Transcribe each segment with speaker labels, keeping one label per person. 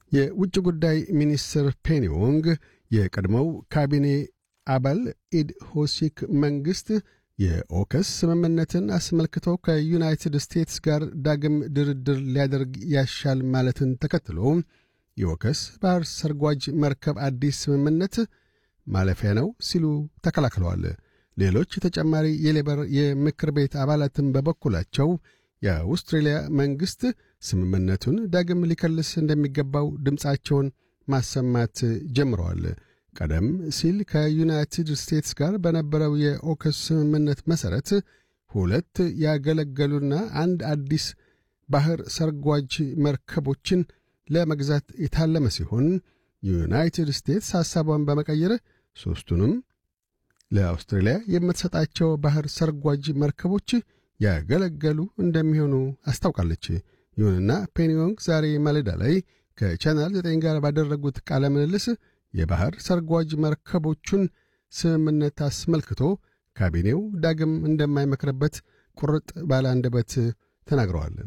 Speaker 1: የውጭ ጉዳይ ሚኒስትር ፔኒ ዎንግ የቀድሞው ካቢኔ አባል ኢድ ሆሲክ መንግሥት የኦከስ ስምምነትን አስመልክቶ ከዩናይትድ ስቴትስ ጋር ዳግም ድርድር ሊያደርግ ያሻል ማለትን ተከትሎ የኦከስ ባህር ሰርጓጅ መርከብ አዲስ ስምምነት ማለፊያ ነው ሲሉ ተከላክለዋል። ሌሎች ተጨማሪ የሌበር የምክር ቤት አባላትም በበኩላቸው የአውስትሬሊያ መንግሥት ስምምነቱን ዳግም ሊከልስ እንደሚገባው ድምፃቸውን ማሰማት ጀምረዋል። ቀደም ሲል ከዩናይትድ ስቴትስ ጋር በነበረው የኦከስ ስምምነት መሠረት 2 ያገለገሉና አንድ አዲስ ባህር ሰርጓጅ መርከቦችን ለመግዛት የታለመ ሲሆን ዩናይትድ ስቴትስ ሐሳቧን በመቀየር 3ቱንም ለአውስትራሊያ የምትሰጣቸው ባህር ሰርጓጅ መርከቦች ያገለገሉ እንደሚሆኑ አስታውቃለች። ይሁንና ፔኒ ዎንግ ዛሬ ማለዳ ላይ ከቻናል 9 ጋር ባደረጉት ቃለ ምልልስ የባህር ሰርጓጅ መርከቦቹን ስምምነት አስመልክቶ ካቢኔው ዳግም እንደማይመክርበት ቁርጥ ባለ አንደበት ተናግረዋል።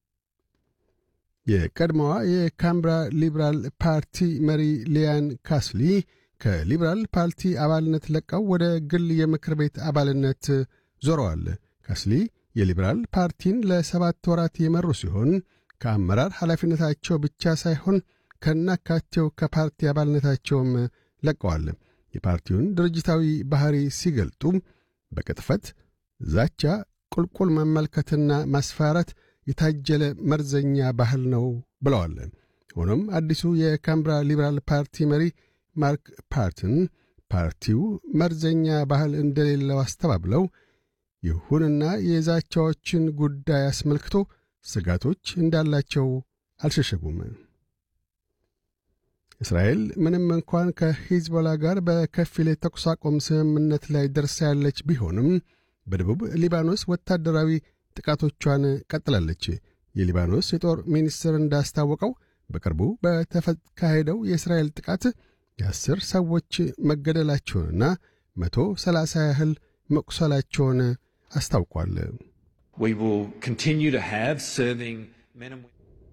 Speaker 1: የቀድሞዋ የካምብራ ሊበራል ፓርቲ መሪ ሊያን ካስሊ ከሊበራል ፓርቲ አባልነት ለቀው ወደ ግል የምክር ቤት አባልነት ዞረዋል። ካስሊ የሊበራል ፓርቲን ለ7 ወራት የመሩ ሲሆን ከአመራር ኃላፊነታቸው ብቻ ሳይሆን ከናካቴው ከፓርቲ አባልነታቸውም ለቀዋል። የፓርቲውን ድርጅታዊ ባህሪ ሲገልጡ በቅጥፈት፣ ዛቻ፣ ቁልቁል መመልከትና ማስፈራራት የታጀለ መርዘኛ ባህል ነው ብለዋል። ሆኖም አዲሱ የካምብራ ሊበራል ፓርቲ መሪ ማርክ ፓርተን ፓርቲው መርዘኛ ባህል እንደሌለው አስተባብለው ይሁንና የዛቻዎችን ጉዳይ አስመልክቶ ስጋቶች እንዳላቸው አልሸሸጉም። እስራኤል ምንም እንኳን ከሂዝቦላ ጋር በከፊል የተኩስ አቁም ስምምነት ላይ ደርሳ ያለች ቢሆንም በደቡብ ሊባኖስ ወታደራዊ ጥቃቶቿን ቀጥላለች። የሊባኖስ የጦር ሚኒስትር እንዳስታወቀው በቅርቡ በተካሄደው የእስራኤል ጥቃት የ10 ሰዎች መገደላቸውንና 130 ያህል መቁሰላቸውን አስታውቋል።
Speaker 2: We will continue to have serving men and women.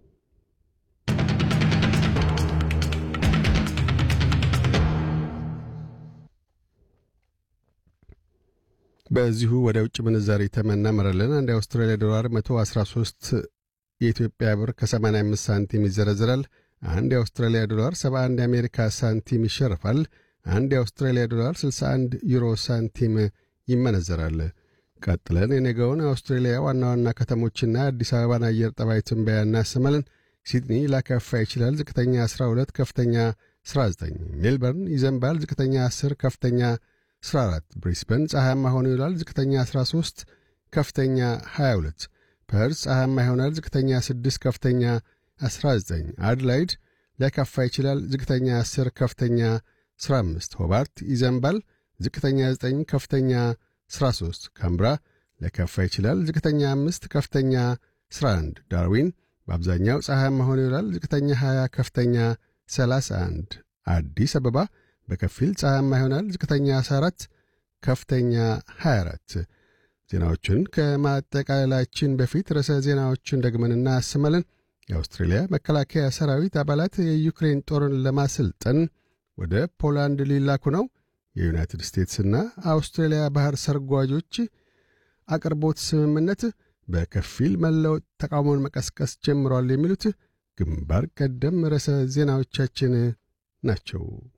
Speaker 1: በዚሁ ወደ ውጭ ምንዛሪ ተመናመራለን። አንድ የአውስትራሊያ ዶላር 113 የኢትዮጵያ ብር ከ85 ሳንቲም ይዘረዝራል። አንድ የአውስትራሊያ ዶላር 71 የአሜሪካ ሳንቲም ይሸርፋል። አንድ የአውስትራሊያ ዶላር 61 ዩሮ ሳንቲም ይመነዘራል። ቀጥለን የነገውን የአውስትራሊያ ዋና ዋና ከተሞችና አዲስ አበባን አየር ጠባይ ትንበያ እናሰማለን። ሲድኒ ሊያካፋ ይችላል። ዝቅተኛ 12፣ ከፍተኛ 19። ሜልበርን ይዘንባል። ዝቅተኛ 10፣ ከፍተኛ 14። ብሪስበን ፀሐያማ ሆኖ ይውላል። ዝቅተኛ 13፣ ከፍተኛ 22። ፐርዝ ፀሐያማ ይሆናል። ዝቅተኛ 6፣ ከፍተኛ 19። አድላይድ ሊያካፋ ይችላል። ዝቅተኛ 10፣ ከፍተኛ 15። ሆባርት ይዘንባል። ዝቅተኛ 9፣ ከፍተኛ 13። ካምብራ ሊያካፋ ይችላል። ዝቅተኛ 5፣ ከፍተኛ 11። ዳርዊን በአብዛኛው ፀሐያማ ሆኖ ይውላል። ዝቅተኛ 20፣ ከፍተኛ 31። አዲስ አበባ በከፊል ፀሐያማ ይሆናል። ዝቅተኛ 14፣ ከፍተኛ 24። ዜናዎቹን ከማጠቃለላችን በፊት ርዕሰ ዜናዎቹን ደግመን እናሰማለን። የአውስትሬልያ መከላከያ ሰራዊት አባላት የዩክሬን ጦርን ለማሰልጠን ወደ ፖላንድ ሊላኩ ነው። የዩናይትድ ስቴትስና አውስትሬልያ ባህር ሰርጓጆች አቅርቦት ስምምነት በከፊል መለወጥ ተቃውሞን መቀስቀስ ጀምሯል። የሚሉት ግንባር ቀደም ርዕሰ ዜናዎቻችን ናቸው።